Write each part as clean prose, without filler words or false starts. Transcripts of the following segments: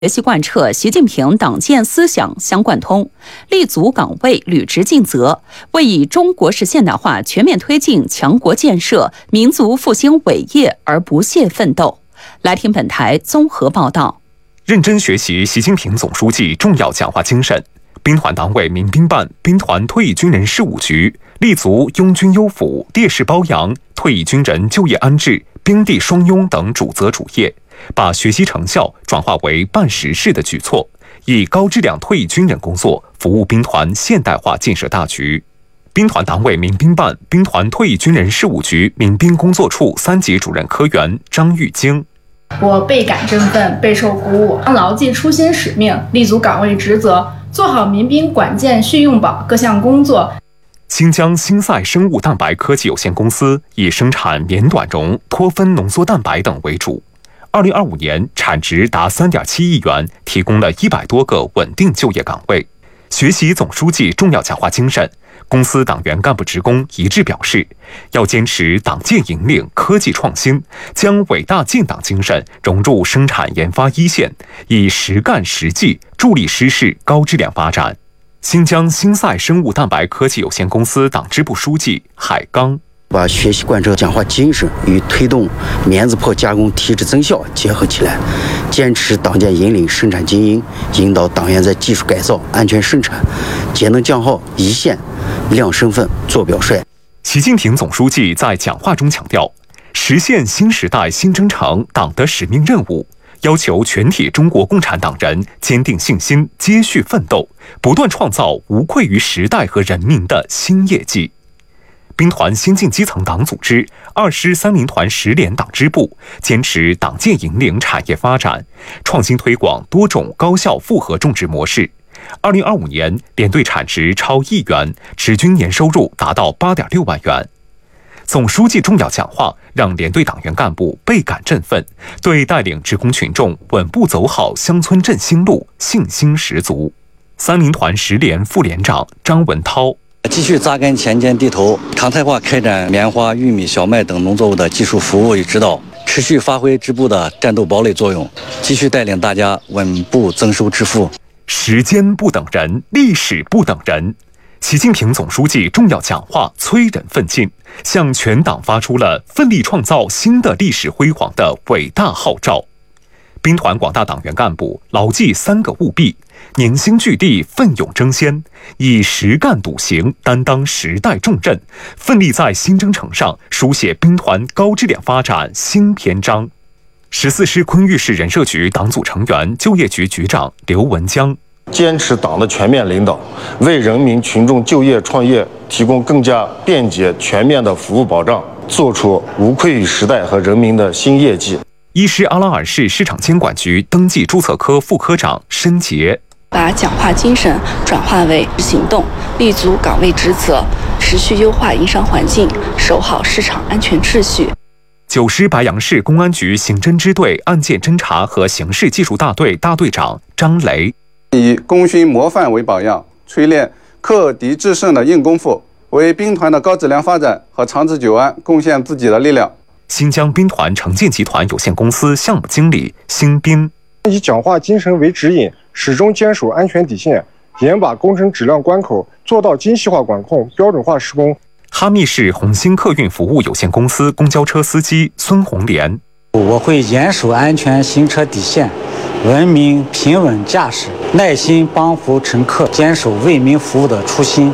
学习贯彻习近平党建思想相贯通，立足岗位履职尽责，为以中国式现代化全面推进强国建设、民族复兴伟业而不懈奋斗。来听本台综合报道。 认真学习习近平总书记重要讲话精神，兵团党委民兵办、兵团退役军人事务局立足拥军优抚、烈士褒扬、退役军人就业安置、兵地双拥等主责主业，把学习成效转化为办实事的举措，以高质量退役军人工作服务兵团现代化建设大局。兵团党委民兵办、兵团退役军人事务局民兵工作处3级主任科员张玉京： 我倍感振奋，备受鼓舞，牢记初心使命，立足岗位职责，做好民兵管建训用保各项工作。 新疆新赛生物蛋白科技有限公司以生产棉短绒、脱分浓缩蛋白等为主，2025年产值达3.7亿元，提供了100多个稳定就业岗位。学习总书记重要讲话精神，公司党员干部职工一致表示，要坚持党建引领、科技创新，将伟大建党精神融入生产研发一线，以实干实际助力实施高质量发展。新疆新赛生物蛋白科技有限公司党支部书记海刚： 把学习贯彻讲话精神与推动棉子破加工提质增效结合起来，坚持党建引领生产精英，引导党员在技术改造、安全生产、节能降耗一线亮身份、做表率。 习近平总书记在讲话中强调，实现新时代新征程党的使命任务，要求全体中国共产党人坚定信心，接续奋斗，不断创造无愧于时代和人民的新业绩。兵团先进基层党组织2师3民团10连党支部坚持党建引领产业发展，创新推广多种高效复合种植模式。2025年连队产值超1亿元，持军年收入达到8.6万元。总书记重要讲话让连队党员干部倍感振奋，对带领职工群众稳步走好乡村振兴路信心十足。3民团10连副连长张文涛： 继续扎根田间地头，常态化开展棉花、玉米、小麦等农作物的技术服务与指导，持续发挥支部的战斗堡垒作用，继续带领大家稳步增收致富。 时间不等人，历史不等人。习近平总书记重要讲话催人奋进，向全党发出了奋力创造新的历史辉煌的伟大号召。兵团广大党员干部牢记3个务必，凝心聚力，奋勇争先，以实干笃行担当时代重任，奋力在新征程上书写兵团高质量发展新篇章。14师昆玉市人社局党组成员、就业局局长刘文江： 坚持党的全面领导，为人民群众就业创业提供更加便捷全面的服务保障，做出无愧于时代和人民的新业绩。 1师阿拉尔市市场监管局登记注册科副科长申杰： 把讲话精神转化为行动，立足岗位职责，持续优化营商环境，守好市场安全秩序。 9师白杨市公安局刑侦支队案件侦查和刑事技术大队大队长张雷： 以功勋模范为榜样，淬炼克敌制胜的硬功夫，为兵团的高质量发展和长治久安贡献自己的力量。 新疆兵团城建集团有限公司项目经理辛斌： 以讲话精神为指引，始终坚守安全底线，严把工程质量关口，做到精细化管控、标准化施工。 哈密市红星客运服务有限公司公交车司机孙红莲： 我会严守安全行车底线，文明平稳驾驶，耐心帮扶乘客，坚守为民服务的初心。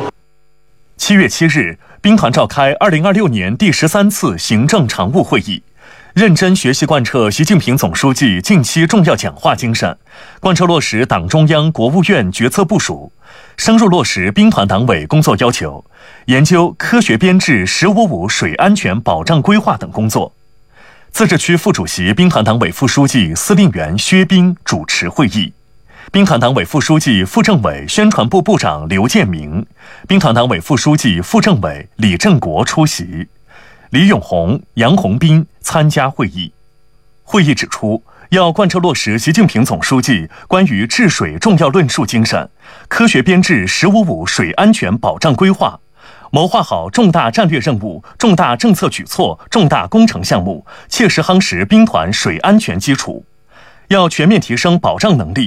7月7日，兵团召开2026年第13次行政常务会议，认真学习贯彻习近平总书记近期重要讲话精神，贯彻落实党中央、国务院决策部署，深入落实兵团党委工作要求，研究科学编制“15-5”水安全保障规划等工作。自治区副主席、兵团党委副书记、司令员薛斌主持会议。兵团党委副书记、副政委、宣传部部长刘建明，兵团党委副书记、副政委李振国出席，李永红、杨洪斌参加会议。会议指出，要贯彻落实习近平总书记关于治水重要论述精神，科学编制“15-5”水安全保障规划，谋划好重大战略任务、重大政策举措、重大工程项目，切实夯实兵团水安全基础。 要全面提升保障能力，